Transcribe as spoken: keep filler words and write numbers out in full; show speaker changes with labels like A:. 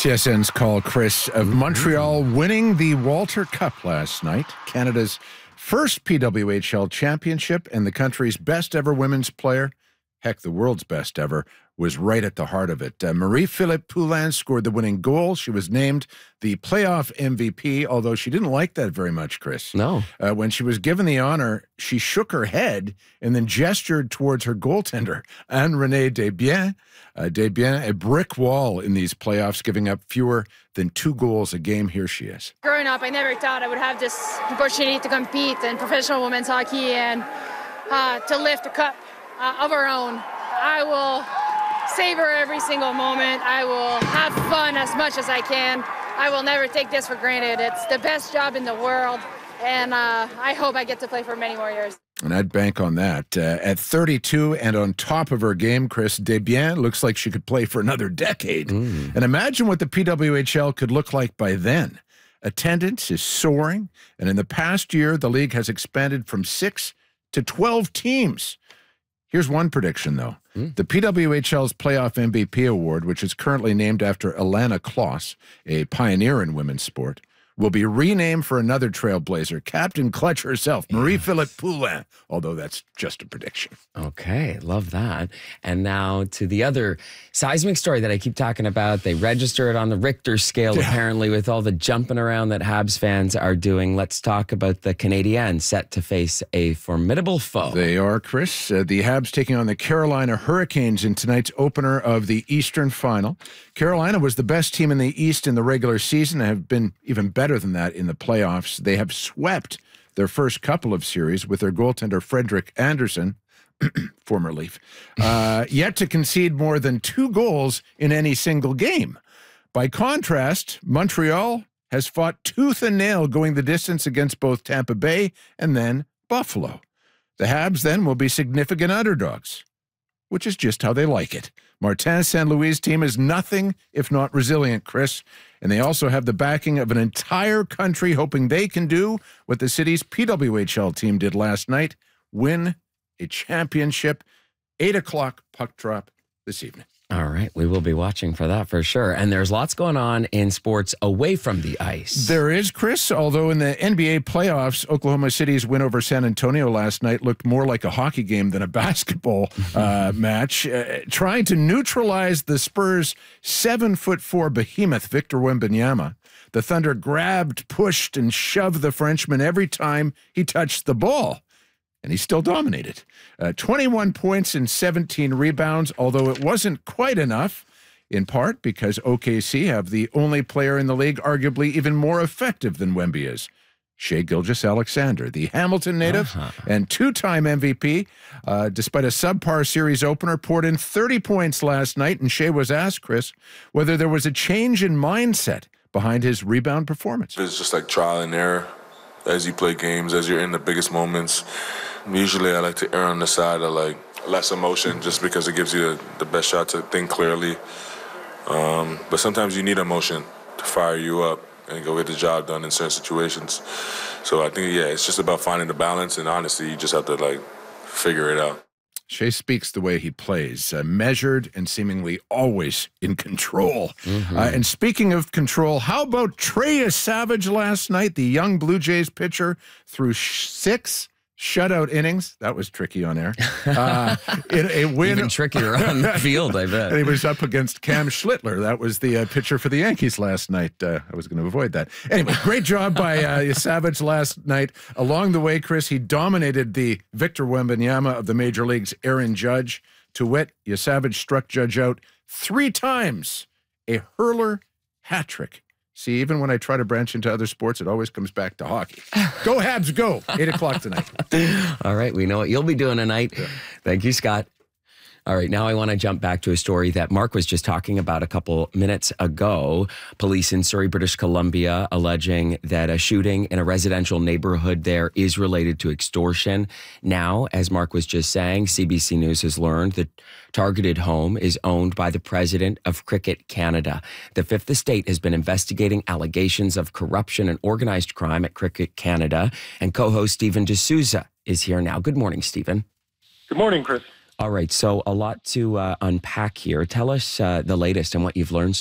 A: T S N's call, Chris, of Montreal winning the Walter Cup last night, Canada's first P W H L championship, and the country's best ever women's player, heck, the world's best ever, was right at the heart of it. Uh, Marie-Philip Poulin scored the winning goal. She was named the playoff M V P, although she didn't like that very much, Chris.
B: No.
A: Uh, when she was given the honor, she shook her head and then gestured towards her goaltender, Anne-Renée Desbiens. Uh, Desbiens, a brick wall in these playoffs, giving up fewer than two goals a game. Here she is.
C: Growing up, I never thought I would have this opportunity to compete in professional women's hockey and uh, to lift a cup uh, of our own. I will savor every single moment. I will have fun as much as I can. I will never take this for granted. It's the best job in the world, and uh, I hope I get to play for many more years.
A: And I'd bank on that. Uh, at thirty-two and on top of her game, Chris, Desbiens looks like she could play for another decade. Mm. And imagine what the P W H L could look like by then. Attendance is soaring, and in the past year, the league has expanded from six to twelve teams. Here's one prediction, though. Mm. The P W H L's Playoff M V P award, which is currently named after Ilana Kloss, a pioneer in women's sport, will be renamed for another trailblazer, Captain Clutch herself, Marie-Philip yes. Poulin, although that's just a prediction.
B: Okay, love that. And now to the other seismic story that I keep talking about. They register it on the Richter scale, yeah. apparently, with all the jumping around that Habs fans are doing. Let's talk about the Canadiens set to face a formidable foe.
A: They are, Chris. Uh, the Habs taking on the Carolina Hurricanes in tonight's opener of the Eastern Final. Carolina was the best team in the East in the regular season and have been even better Better than that in the playoffs. They have swept their first couple of series with their goaltender Frederik Andersen, former Leaf, uh, yet to concede more than two goals in any single game. By contrast, Montreal has fought tooth and nail going the distance against both Tampa Bay and then Buffalo. The Habs then will be significant underdogs, which is just how they like it. Martin Saint Louis' team is nothing if not resilient, Chris. And they also have the backing of an entire country hoping they can do what the city's P W H L team did last night, win a championship. Eight o'clock puck drop this evening.
B: All right, we will be watching for that for sure. And there's lots going on in sports away from the ice.
A: There is, Chris, although in the N B A playoffs, Oklahoma City's win over San Antonio last night looked more like a hockey game than a basketball uh, match. Uh, trying to neutralize the Spurs' seven foot four behemoth, Victor Wembanyama, the Thunder grabbed, pushed, and shoved the Frenchman every time he touched the ball. And he still dominated. Uh, twenty-one points and seventeen rebounds, although it wasn't quite enough, in part because O K C have the only player in the league arguably even more effective than Wemby is, Shai Gilgeous-Alexander, the Hamilton native uh-huh. and two-time M V P. Uh, despite a subpar series opener, poured in thirty points last night, and Shai was asked, Chris, whether there was a change in mindset behind his rebound performance.
D: It's just like trial and error as you play games, as you're in the biggest moments. Usually I like to err on the side of like less emotion just because it gives you the, the best shot to think clearly. Um, but sometimes you need emotion to fire you up and go get the job done in certain situations. So I think, yeah, it's just about finding the balance, and honestly, you just have to like figure it out.
A: Shai speaks the way he plays, uh, measured and seemingly always in control. Mm-hmm. Uh, and speaking of control, how about Trey Savage last night? The young Blue Jays pitcher threw sh- six shutout innings. That was tricky on air. Uh, in a win.
B: Even trickier on the field, I bet.
A: And he was up against Cam Schlittler. That was the uh, pitcher for the Yankees last night. Uh, I was going to avoid that. Anyway, great job by uh, Savage last night. Along the way, Chris, he dominated the Victor Wembanyama of the major leagues, Aaron Judge. To wit, Savage struck Judge out three times. A hurler hat trick. See, even when I try to branch into other sports, it always comes back to hockey. Go Habs, go! Eight o'clock tonight.
B: All right, we know what you'll be doing tonight. Yeah. Thank you, Scott. All right, now I want to jump back to a story that Mark was just talking about a couple minutes ago. Police in Surrey, British Columbia, alleging that a shooting in a residential neighborhood there is related to extortion. Now, as Mark was just saying, C B C News has learned that targeted home is owned by the president of Cricket Canada. The Fifth Estate has been investigating allegations of corruption and organized crime at Cricket Canada. And co-host Stephen D'Souza is here now. Good morning, Stephen.
E: Good morning, Chris.
B: All right, so a lot to uh, unpack here. Tell us uh, the latest and what you've learned